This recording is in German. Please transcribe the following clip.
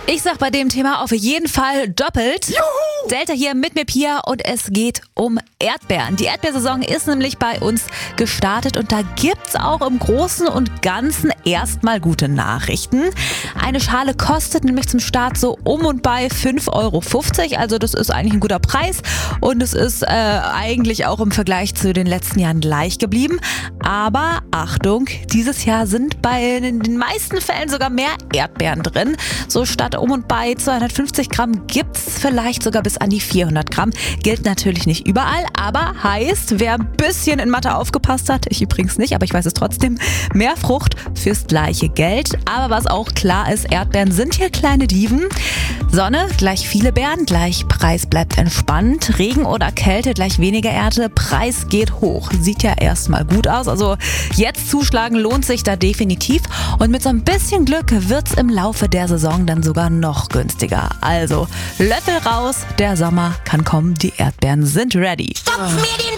Ich sag bei dem Thema auf jeden Fall doppelt. Juhu! Delta hier mit mir, Pia, und es geht um Erdbeeren. Die Erdbeersaison ist nämlich bei uns gestartet und da gibt's auch im Großen und Ganzen erstmal gute Nachrichten. Eine Schale kostet nämlich zum Start so um und bei 5,50 €. Also das ist eigentlich ein guter Preis und es ist eigentlich auch im Vergleich zu den letzten Jahren gleich geblieben. Aber Achtung, dieses Jahr sind bei den meisten Fällen sogar mehr Erdbeeren drin. So statt um und bei 250 Gramm gibt's vielleicht sogar bis an die 400 Gramm. Gilt natürlich nicht überall, aber heißt, wer ein bisschen in Mathe aufgepasst hat, ich übrigens nicht, aber ich weiß es trotzdem, mehr Frucht fürs gleiche Geld. Aber was auch klar ist, Erdbeeren sind hier kleine Dieven. Sonne, gleich viele Beeren, gleich Preis bleibt entspannt. Regen oder Kälte, gleich weniger Ernte, Preis geht hoch. Sieht ja erstmal gut aus, also jetzt zuschlagen lohnt sich da definitiv. Und mit so ein bisschen Glück wird's im Laufe der Saison dann sogar noch günstiger. Also Löffel raus, der Sommer kann kommen, die Erdbeeren sind ready. Stopf mir den